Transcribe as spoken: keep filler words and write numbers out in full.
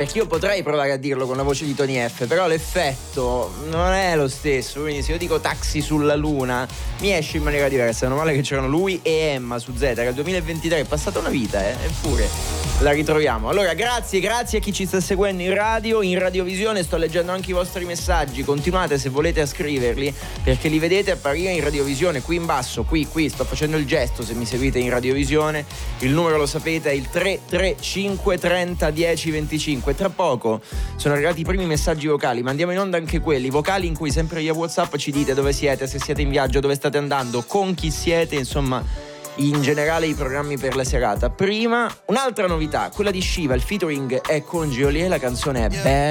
perché io potrei provare a dirlo con la voce di Tony F, però l'effetto non è lo stesso, quindi se io dico Taxi sulla luna mi esce in maniera diversa. Meno male che c'erano lui e Emma su Z, era il duemilaventitré, è passata una vita, eh, eppure la ritroviamo. Allora grazie, grazie a chi ci sta seguendo in radio, in radiovisione, sto leggendo anche i vostri messaggi, continuate se volete a scriverli, perché li vedete apparire in radiovisione qui in basso, qui, qui, sto facendo il gesto se mi seguite in radiovisione, il numero lo sapete è il tre tre cinque trenta dieci venticinque. Tra poco sono arrivati i primi messaggi vocali, ma andiamo in onda anche quelli vocali in cui sempre via WhatsApp ci dite dove siete, se siete in viaggio, dove state andando, con chi siete, insomma in generale i programmi per la serata. Prima un'altra novità, quella di Shiva, il featuring è con Geolier, la canzone è Bad.